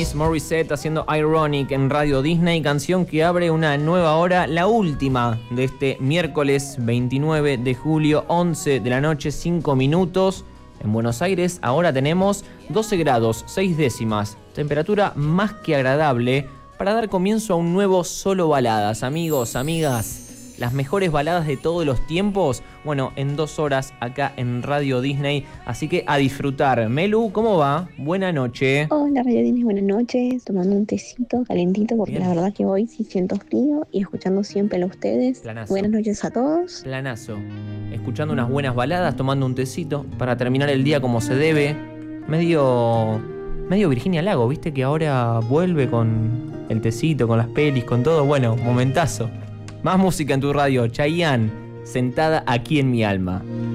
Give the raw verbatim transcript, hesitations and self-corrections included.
Alanis Morissette haciendo Ironic en Radio Disney, canción que abre una nueva hora, la última de este miércoles veintinueve de julio, once de la noche, cinco minutos. En Buenos Aires ahora tenemos doce grados, seis décimas, temperatura más que agradable para dar comienzo a un nuevo Solo Baladas. Amigos, amigas, las mejores baladas de todos los tiempos, bueno, en dos horas acá en Radio Disney, así que a disfrutar. Melu, ¿cómo va? Buena noche. Hola Radio Disney, buenas noches, tomando un tecito calentito porque Bien. la verdad que hoy sí siento frío y escuchando siempre a ustedes. Planazo. Buenas noches a todos. Planazo. Escuchando unas buenas baladas, tomando un tecito para terminar el día como se debe. Medio... medio Virginia Lago, ¿viste? Que ahora vuelve con el tecito, con las pelis, con todo. Bueno, momentazo. Más música en tu radio. Chayanne, sentada aquí en mi alma.